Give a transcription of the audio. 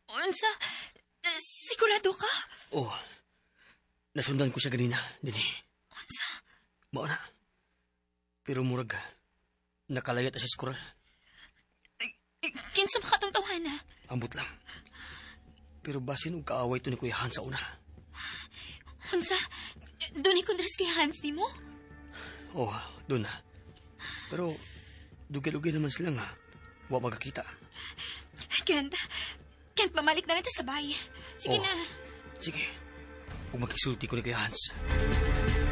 Unsa? Sigurado ka? Oh, nasundan ko siya ganina, dini. Unsa? Mao na. Pero murag, nakalayat sa skoral. Kinsa makatong tawana? Ambot lang. Pero basin og kaaway to ni Kuya Hans sa una. Unsa? Doon ikundres kay Hans ni mo? Oh, doon na. Pero, dugay-dugay naman sila nga. Wa magkakita. Kent, mamalik na natin sa bahay. Sige Oh, na. sige. Huwag magkisulti ko ni Kuya Hans.